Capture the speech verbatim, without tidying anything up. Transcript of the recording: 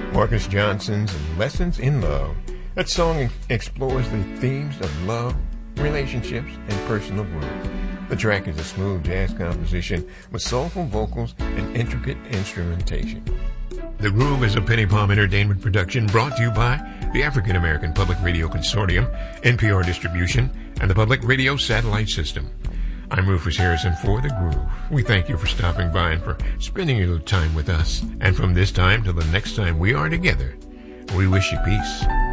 Marcus Johnson's Lessons in Love. That song explores the themes of love, relationships, and personal growth. The track is a smooth jazz composition with soulful vocals and intricate instrumentation. The Groove is a Penny Palm Entertainment production brought to you by the African American Public Radio Consortium, N P R Distribution, and the Public Radio Satellite System. I'm Rufus Harrison for The Groove. We thank you for stopping by and for spending a little time with us. And from this time till the next time we are together, we wish you peace.